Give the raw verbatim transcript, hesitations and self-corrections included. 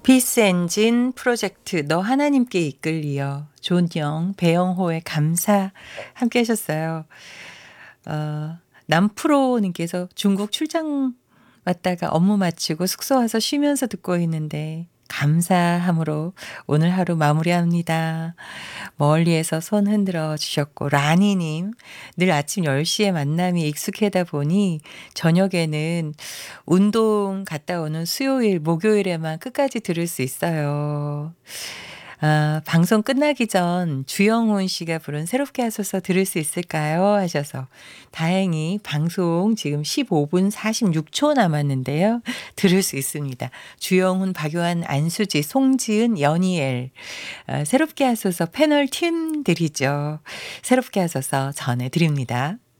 피스 엔진 프로젝트 너 하나님께 이끌리어 존영, 배영호의 감사 함께 하셨어요. 어 남프로 님께서 중국 출장 왔다가 업무 마치고 숙소 와서 쉬면서 듣고 있는데 감사함으로 오늘 하루 마무리합니다. 멀리에서 손 흔들어 주셨고 라니 님 늘 아침 열 시에 만남이 익숙하다 보니 저녁에는 운동 갔다 오는 수요일, 목요일에만 끝까지 들을 수 있어요. 아 방송 끝나기 전 주영훈 씨가 부른 새롭게 하소서 들을 수 있을까요? 하셔서 다행히 방송 지금 십오 분 사십육 초 남았는데요. 들을 수 있습니다. 주영훈, 박요한, 안수지, 송지은, 연희엘 아 새롭게 하소서 패널 팀들이죠. 새롭게 하소서 전해 드립니다.